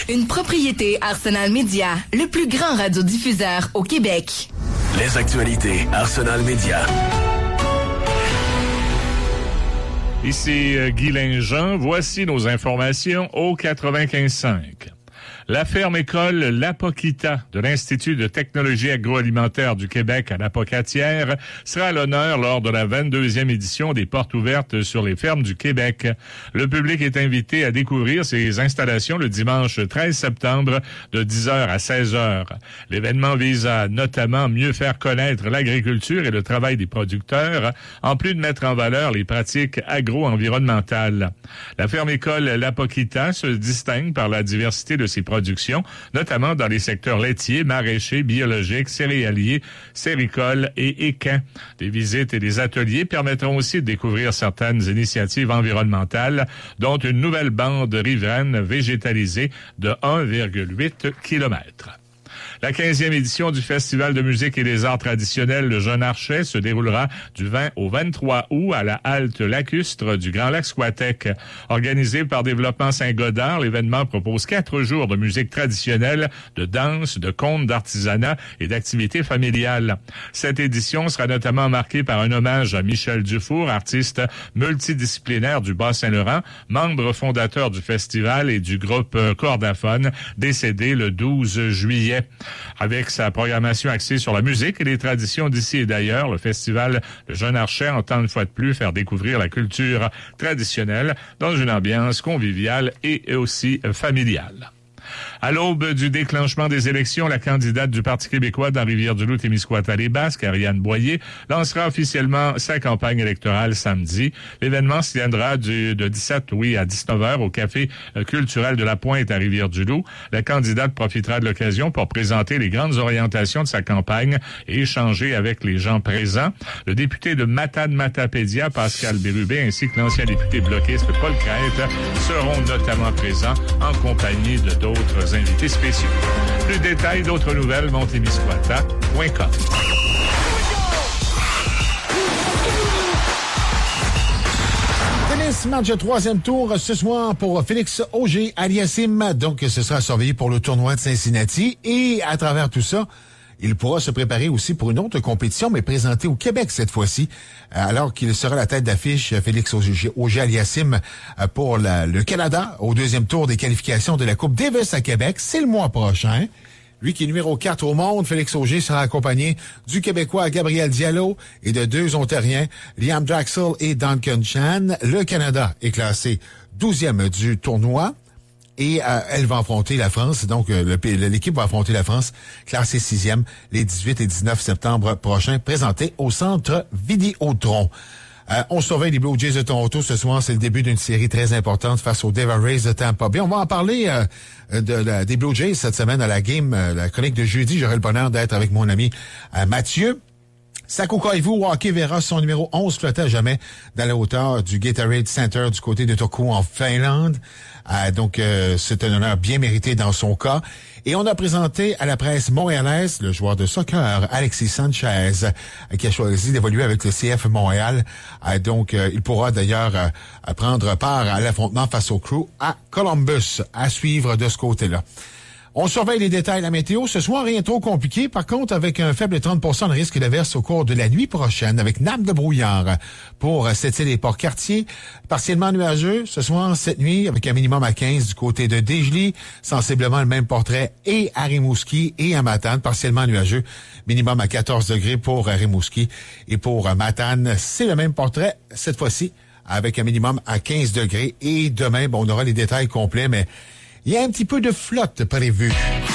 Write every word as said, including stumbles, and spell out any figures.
Une propriété Arsenal Média, le plus grand radiodiffuseur au Québec. Les actualités Arsenal Média. Ici euh, Guy Linjean, voici nos informations au quatre-vingt-quinze cinq. La ferme-école L'Apocita de l'Institut de technologie agroalimentaire du Québec à l'Apocatière sera à l'honneur lors de la vingt-deuxième édition des Portes ouvertes sur les fermes du Québec. Le public est invité à découvrir ces installations le dimanche treize septembre de dix heures à seize heures. L'événement vise à notamment mieux faire connaître l'agriculture et le travail des producteurs, en plus de mettre en valeur les pratiques agro-environnementales. La ferme-école L'Apocita se distingue par la diversité de ses productions, notamment dans les secteurs laitiers, maraîchers, biologiques, céréaliers, séricoles et équins. Des visites et des ateliers permettront aussi de découvrir certaines initiatives environnementales, dont une nouvelle bande riveraine végétalisée de un virgule huit kilomètres. La quinzième édition du Festival de musique et des arts traditionnels Le Jeune Archet se déroulera du vingt au vingt-trois août à la halte lacustre du Grand Lac Squatec. Organisé par Développement Saint-Godard, l'événement propose quatre jours de musique traditionnelle, de danse, de contes, d'artisanat et d'activités familiales. Cette édition sera notamment marquée par un hommage à Michel Dufour, artiste multidisciplinaire du Bas-Saint-Laurent, membre fondateur du festival et du groupe Cordaphone, décédé le douze juillet. Avec sa programmation axée sur la musique et les traditions d'ici et d'ailleurs, le festival Le Jeune Archet entend une fois de plus faire découvrir la culture traditionnelle dans une ambiance conviviale et aussi familiale. À l'aube du déclenchement des élections, la candidate du Parti québécois dans Rivière-du-Loup-Témiscouata-les-Basques, Ariane Boyer, lancera officiellement sa campagne électorale samedi. L'événement se tiendra du, de dix-sept oui, à dix-neuf heures au Café culturel de la Pointe à Rivière-du-Loup. La candidate profitera de l'occasion pour présenter les grandes orientations de sa campagne et échanger avec les gens présents. Le député de Matane-Matapédia, Pascal Bérubé, ainsi que l'ancien député bloquiste Paul Crête seront notamment présents en compagnie de d'autres D'autres invités spéciaux. Plus de détails, d'autres nouvelles, montémiscouata point com. Tennis, match de troisième tour ce soir pour Félix Auger-Aliassime. Donc, ce sera surveillé pour le tournoi de Cincinnati. Et à travers tout ça, il pourra se préparer aussi pour une autre compétition, mais présentée au Québec cette fois-ci, alors qu'il sera la tête d'affiche, Félix Auger-Aliassime, pour la, le Canada au deuxième tour des qualifications de la Coupe Davis à Québec. C'est le mois prochain. Lui qui est numéro quatre au monde, Félix Auger sera accompagné du Québécois Gabriel Diallo et de deux Ontariens, Liam Draxel et Duncan Chan. Le Canada est classé douzième du tournoi. Et euh, elle va affronter la France, donc euh, le, l'équipe va affronter la France, classée sixième, les dix-huit et dix-neuf septembre prochains, présentés au Centre Vidéotron. Euh, on surveille les Blue Jays de Toronto ce soir. C'est le début d'une série très importante face aux Devil Rays de Tampa Bay. On va en parler euh, de, de, des Blue Jays cette semaine à la game, euh, la chronique de jeudi. J'aurai le bonheur d'être avec mon ami euh, Mathieu. Saku Koivu, hockey, verra son numéro onze flotter à jamais dans la hauteur du Gatorade Center du côté de Turku en Finlande. Euh, donc, euh, c'est un honneur bien mérité dans son cas. Et on a présenté à la presse montréalaise le joueur de soccer, Alexis Sanchez, euh, qui a choisi d'évoluer avec le C F Montréal. Euh, donc, euh, il pourra d'ailleurs euh, prendre part à l'affrontement face au Crew à Columbus, à suivre de ce côté-là. On surveille les détails de la météo. Ce soir, rien trop compliqué. Par contre, avec un faible trente pour cent de risque d'averse au cours de la nuit prochaine, avec nappe de brouillard pour cette île et Port-Cartier. Partiellement nuageux ce soir, cette nuit, avec un minimum à quinze du côté de Desjely. Sensiblement le même portrait et à Rimouski et à Matane. Partiellement nuageux, minimum à quatorze degrés pour Rimouski et pour Matane. C'est le même portrait, cette fois-ci, avec un minimum à quinze degrés. Et demain, bon, on aura les détails complets, mais il y a un petit peu de flotte prévue.